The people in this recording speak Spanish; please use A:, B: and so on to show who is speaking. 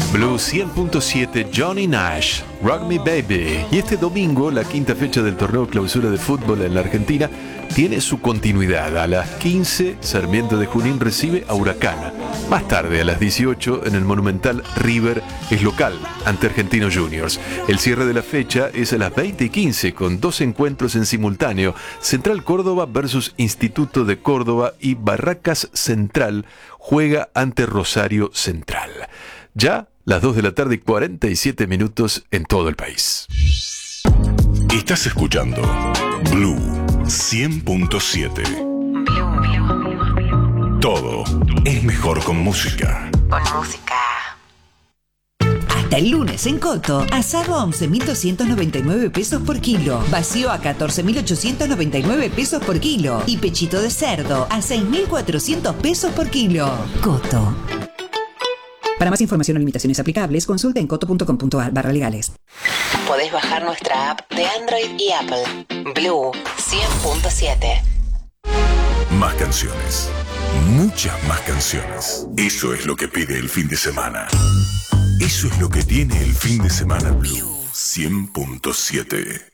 A: Blue 100.7, Johnny Nash, Rock Me Baby. Y este domingo, la quinta fecha del torneo clausura de fútbol en la Argentina tiene su continuidad. A las 15, Sarmiento de Junín recibe a Huracán. Más tarde, a las 18, en el Monumental, River es local ante Argentinos Juniors. El cierre de la fecha es a las 20:15 con dos encuentros en simultáneo: Central Córdoba versus Instituto de Córdoba, y Barracas Central juega ante Rosario Central. Ya las 2 de la tarde y 47 minutos en todo el país.
B: Estás escuchando Blue 100.7. Todo es mejor con música.
C: Con música.
D: Hasta el lunes en Coto, asado a 11.299 pesos por kilo, vacío a 14.899 pesos por kilo y pechito de cerdo a 6.400 pesos por kilo. Coto. Para más información o limitaciones aplicables, consulta en coto.com.ar/legales.
C: Podés bajar nuestra app de Android y Apple. Blue 100.7.
B: Más canciones. Muchas más canciones. Eso es lo que pide el fin de semana. Eso es lo que tiene el fin de semana Blue 100.7.